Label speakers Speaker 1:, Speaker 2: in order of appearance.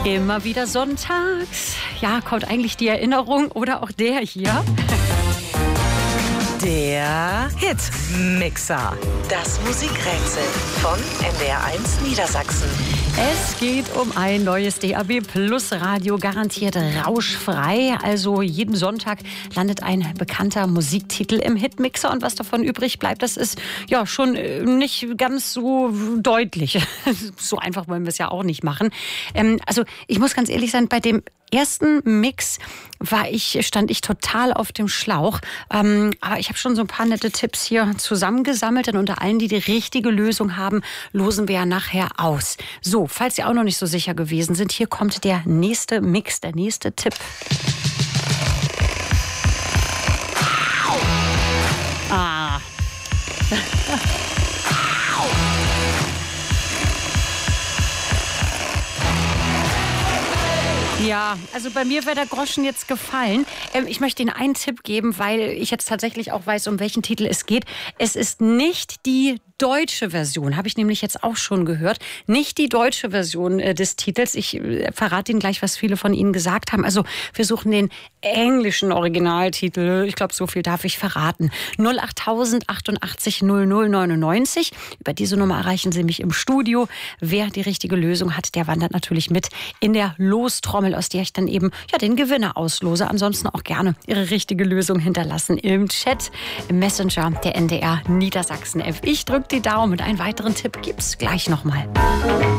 Speaker 1: Immer wieder sonntags. Ja, kommt eigentlich die Erinnerung oder auch der hier.
Speaker 2: Der Hitmixer. Das Musikrätsel von NDR1 Niedersachsen.
Speaker 1: Es geht um ein neues DAB Plus Radio, garantiert rauschfrei. Also jeden Sonntag landet ein bekannter Musiktitel im Hitmixer. Und was davon übrig bleibt, das ist ja schon nicht ganz so deutlich. So einfach wollen wir es ja auch nicht machen. Also ich muss ganz ehrlich sein, bei dem ersten Mix stand ich total auf dem Schlauch. Aber ich habe schon so ein paar nette Tipps hier zusammengesammelt. Denn unter allen, die die richtige Lösung haben, losen wir ja nachher aus. So, falls Sie auch noch nicht so sicher gewesen sind, hier kommt der nächste Mix, der nächste Tipp. Ja, also bei mir wäre der Groschen jetzt gefallen. Ich möchte Ihnen einen Tipp geben, weil ich jetzt tatsächlich auch weiß, um welchen Titel es geht. Es ist nicht die deutsche Version, habe ich nämlich jetzt auch schon gehört. Nicht die deutsche Version des Titels. Ich verrate Ihnen gleich, was viele von Ihnen gesagt haben. Also wir suchen den englischen Originaltitel. Ich glaube, so viel darf ich verraten. 08000 88 00 99. Über diese Nummer erreichen Sie mich im Studio. Wer die richtige Lösung hat, der wandert natürlich mit in der Lostrommel, aus der ich dann eben den Gewinner auslose. Ansonsten auch gerne Ihre richtige Lösung hinterlassen im Chat, im Messenger der NDR Niedersachsen F. Ich drücke die Daumen und einen weiteren Tipp gibt's gleich nochmal.